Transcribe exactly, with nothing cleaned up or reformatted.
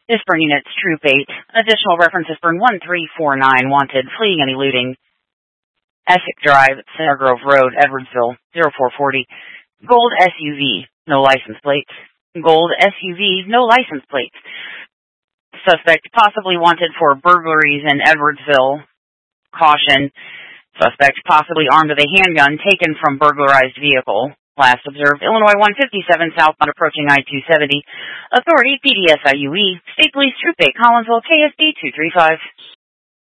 Isburn Units, Troop eight. Additional reference Isburn one three four nine, wanted, fleeing any looting. Essex Drive, Center Grove Road, Edwardsville, zero four forty. Gold S U V, no license plate. Gold S U V, no license plate. Suspect possibly wanted for burglaries in Edwardsville. Caution. Suspect possibly armed with a handgun taken from burglarized vehicle. Last observed, Illinois one fifty-seven southbound approaching I two seventy. Authority, P D S I U E. State Police Troop eight, Collinsville, K S D two three five.